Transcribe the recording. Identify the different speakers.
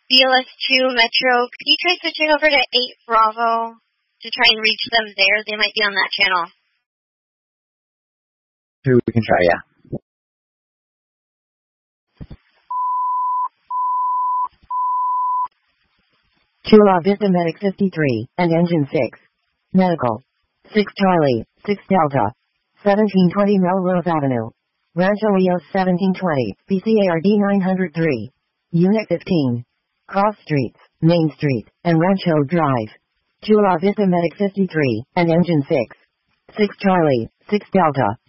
Speaker 1: BLS2 Metro, could you try switching over to 8 Bravo to try and reach them there? They might be on that channel.
Speaker 2: Who we can try, yeah.
Speaker 3: Chula Vista Medic 53, and Engine 6. Medical. 6 Charlie, 6 Delta. 1720 Melrose Avenue. Rancho Rios 1720, BCARD 903. Unit 15. Cross Streets, Main Street, and Rancho Drive. Chula Vista Medic 53, and Engine 6. 6 Charlie, 6 Delta.